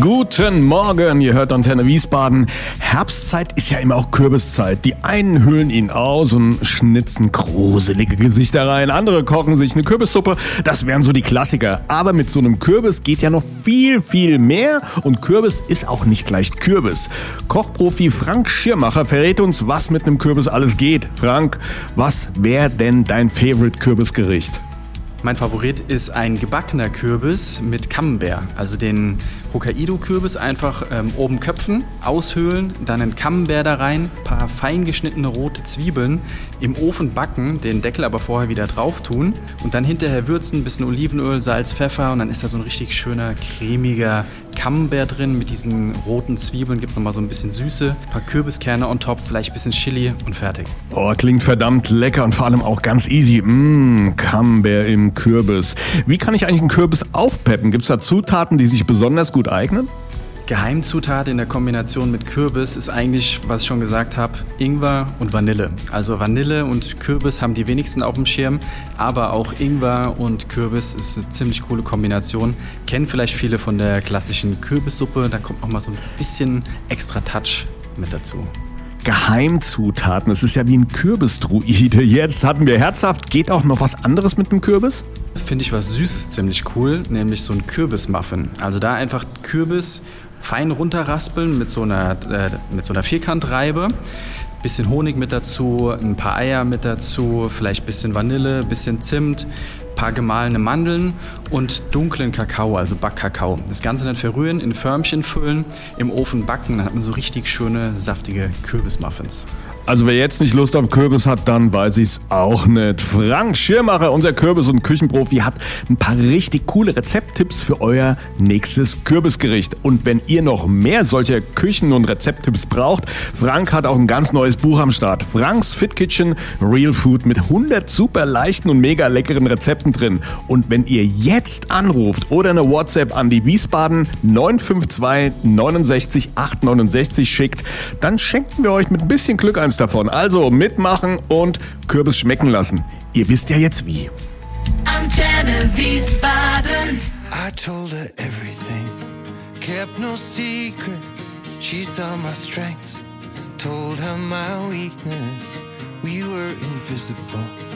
Guten Morgen, ihr hört Antenne Wiesbaden. Herbstzeit ist ja immer auch Kürbiszeit. Die einen hüllen ihn aus und schnitzen gruselige Gesichter rein. Andere kochen sich eine Kürbissuppe. Das wären so die Klassiker. Aber mit so einem Kürbis geht ja noch viel, viel mehr. Und Kürbis ist auch nicht gleich Kürbis. Kochprofi Frank Schirmacher verrät uns, was mit einem Kürbis alles geht. Frank, was wäre denn dein Favorite-Kürbisgericht? Mein Favorit ist ein gebackener Kürbis mit Camembert, also den Hokkaido-Kürbis einfach oben köpfen, aushöhlen, dann einen Camembert da rein, paar fein geschnittene rote Zwiebeln im Ofen backen, den Deckel aber vorher wieder drauf tun und dann hinterher würzen, bisschen Olivenöl, Salz, Pfeffer und dann ist da so ein richtig schöner, cremiger Camembert drin mit diesen roten Zwiebeln, gibt nochmal so ein bisschen Süße, paar Kürbiskerne on top, vielleicht ein bisschen Chili und fertig. Oh, klingt verdammt lecker und vor allem auch ganz easy. Camembert im Kürbis. Wie kann ich eigentlich einen Kürbis aufpeppen? Gibt es da Zutaten, die sich besonders gut eignen? Geheimzutat in der Kombination mit Kürbis ist eigentlich, was ich schon gesagt habe, Ingwer und Vanille. Also Vanille und Kürbis haben die wenigsten auf dem Schirm, aber auch Ingwer und Kürbis ist eine ziemlich coole Kombination. Kennen vielleicht viele von der klassischen Kürbissuppe, da kommt noch mal so ein bisschen extra Touch mit dazu. Geheimzutaten, es ist ja wie ein Kürbisdruide. Jetzt hatten wir herzhaft. Geht auch noch was anderes mit dem Kürbis? Finde ich was Süßes ziemlich cool, nämlich so ein Kürbismuffin. Also da einfach Kürbis fein runterraspeln mit so einer Vierkantreibe. Bisschen Honig mit dazu, ein paar Eier mit dazu, vielleicht ein bisschen Vanille, ein bisschen Zimt, ein paar gemahlene Mandeln und dunklen Kakao, also Backkakao. Das Ganze dann verrühren, in Förmchen füllen, im Ofen backen, dann hat man so richtig schöne, saftige Kürbismuffins. Also wer jetzt nicht Lust auf Kürbis hat, dann weiß ich's auch nicht. Frank Schirmacher, unser Kürbis- und Küchenprofi, hat ein paar richtig coole Rezepttipps für euer nächstes Kürbisgericht. Und wenn ihr noch mehr solcher Küchen- und Rezepttipps braucht, Frank hat auch ein ganz neues Buch am Start. Franks Fit Kitchen Real Food mit 100 super leichten und mega leckeren Rezepten drin. Und wenn ihr jetzt anruft oder eine WhatsApp an die Wiesbaden 952 69 869 schickt, dann schenken wir euch mit ein bisschen Glück eins davon. Also mitmachen und Kürbis schmecken lassen. Ihr wisst ja jetzt wie. Antenne Wiesbaden. I told her everything, kept no secret. She saw my strengths, told her my weakness. We were invisible,